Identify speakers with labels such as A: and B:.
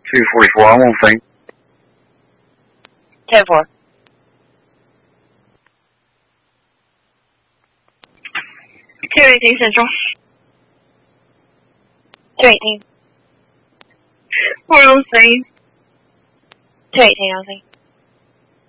A: 244, I'm on thing.
B: 10-4.
C: 218 Central.
B: 218.
C: We're on scene.
B: 218 on scene.